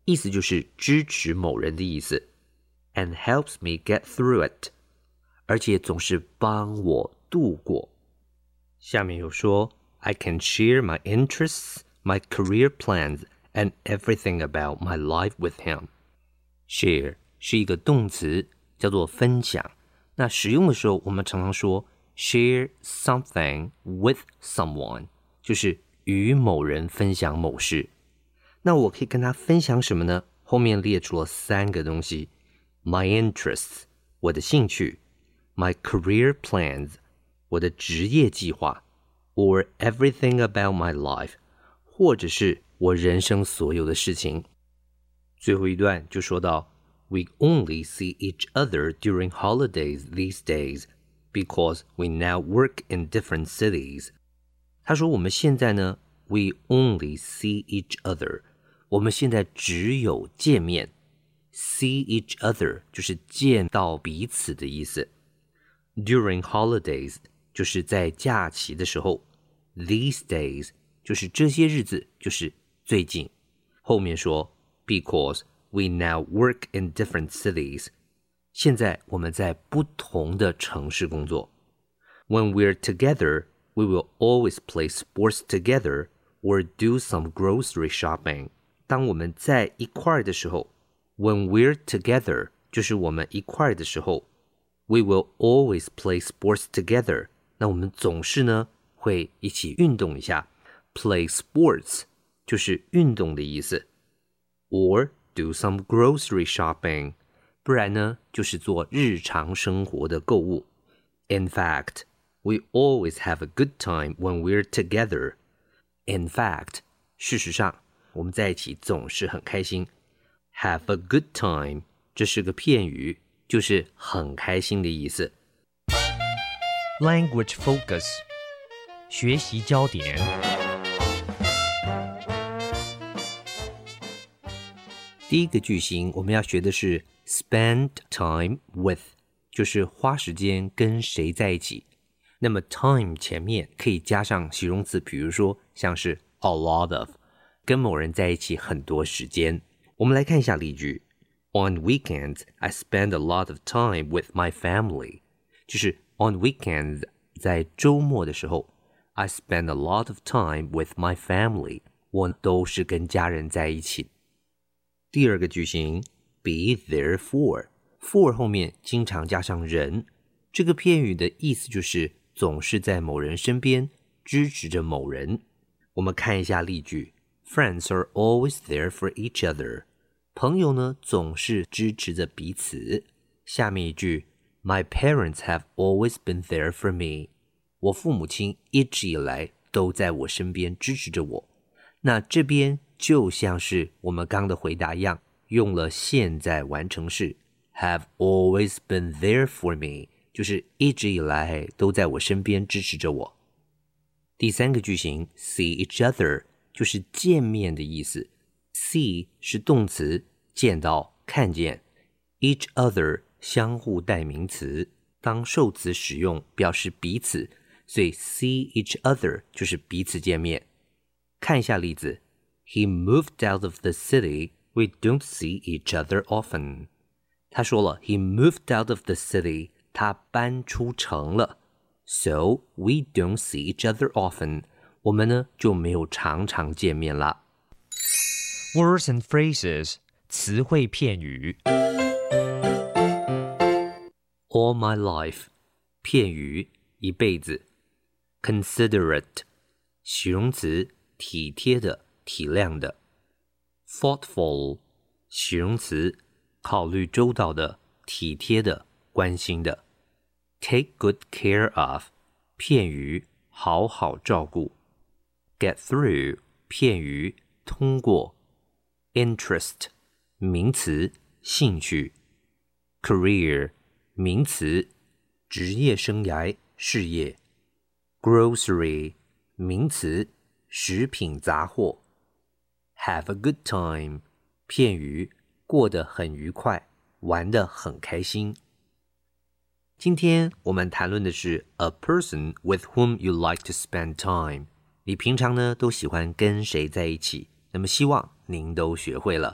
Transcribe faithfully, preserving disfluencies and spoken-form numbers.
意思就是支持某人的意思。And helps me get through it， 而且总是帮我度过。下面又说 I can share my interests, my career plans, and everything about my life with him. Share 是一个动词，叫做分享。那使用的时候，我们常常说 share something with someone， 就是与某人分享某事。那我可以跟他分享什么呢？后面列出了三个东西。My interests， 我的兴趣 My career plans， 我的职业计划 Or everything about my life， 或者是我人生所有的事情。最后一段就说到 We only see each other during holidays these days because we now work in different cities。 他说我们现在呢 We only see each other， 我们现在只有见面See each other 就是见到彼此的意思。During holidays 就是在假期的时候。These days 就是这些日子，就是最近。后面说 Because we now work in different cities， 现在我们在不同的城市工作。When we're together, we will always play sports together or do some grocery shopping。 当我们在一块儿的时候When we're together 就是我们一块的时候 We will always play sports together， 那我们总是呢会一起运动一下 Play sports 就是运动的意思 Or do some grocery shopping， 不然呢就是做日常生活的购物 In fact, we always have a good time when we're together。 In fact 事实上我们在一起总是很开心Have a good time， 这是个片语，就是很开心的意思。 Language focus， 学习焦点。 第一个句型我们要学的是 spend time with， 就是花时间跟谁在一起。那么 time 前面可以加上形容词，比如说像是 a lot of， 跟某人在一起很多时间。我们来看一下例句 On weekends, I spend a lot of time with my family。 就是 on weekends 在周末的时候 I spend a lot of time with my family， 我都是跟家人在一起。第二个句型 Be there for， for 后面经常加上人，这个片语的意思就是总是在某人身边支持着某人。我们看一下例句Friends are always there for each other。 朋友呢总是支持着彼此。下面一句 My parents have always been there for me。 我父母亲一直以来都在我身边支持着我。那这边就像是我们刚的回答一样，用了现在完成式 have always been there for me， 就是一直以来都在我身边支持着我。第三个句型 see each other就是见面的意思 See 是动词，见到看见 Each other 相互代名词，当受词使用表示彼此，所以 see each other 就是彼此见面。看一下例子 He moved out of the city, we don't see each other often。 他说了 He moved out of the city， 他搬出城了 So we don't see each other often，我们呢就没有常常见面啦。 Words and phrases， 词汇片语。 All my life， 片语一辈子。 Considerate， 形容词体贴的体谅的。 Thoughtful， 形容词考虑周到的体贴的关心的。 Take good care of， 片语好好照顾。Get through 片语通过。 Interest 名词兴趣。 Career 名词职业生涯事业。 Grocery 名词食品杂货。 Have a good time 片语过得很愉快玩得很开心。今天我们谈论的是 a person with whom you like to spend time，你平常呢都喜欢跟谁在一起？那么希望您都学会了。